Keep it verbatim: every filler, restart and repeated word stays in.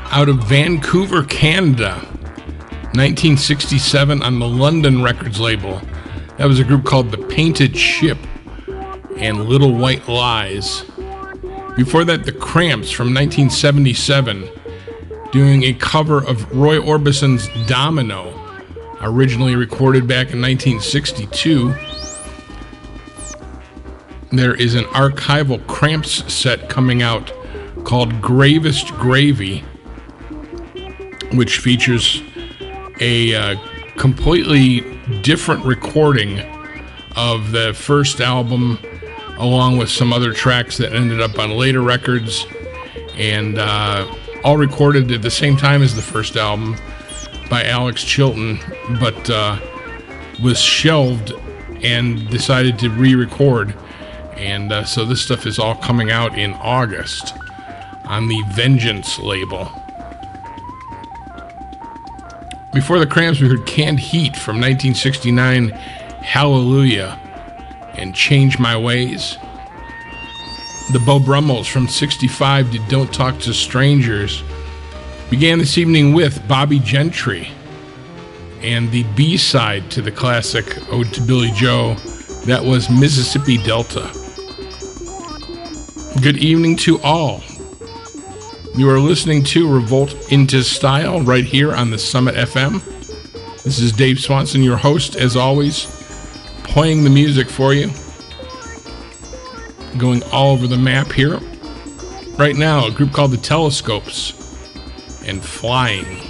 Out of Vancouver, Canada, nineteen sixty-seven on the London Records label. That was a group called The Painted Ship and Little White Lies. Before that, The Cramps from nineteen seventy-seven, doing a cover of Roy Orbison's Domino, originally recorded back in nineteen sixty-two. There is an archival Cramps set coming out called Gravest Gravy, which features a uh, completely different recording of the first album, along with some other tracks that ended up on later records, and uh, all recorded at the same time as the first album by Alex Chilton, but uh, was shelved and decided to re-record. And uh, so this stuff is all coming out in August on the Vengeance label. Before the Cramps, we heard Canned Heat from nineteen sixty-nine, Hallelujah, and Change My Ways. The Beau Brummels from sixty-five did Don't Talk to Strangers. Began this evening with Bobby Gentry and the B-side to the classic Ode to Billy Joe. That was Mississippi Delta. Good evening to all. You are listening to Revolt into Style right here on the Summit F M. This is Dave Swanson, your host, as always, playing the music for you. Going all over the map here. Right now, a group called The Telescopes and Flying.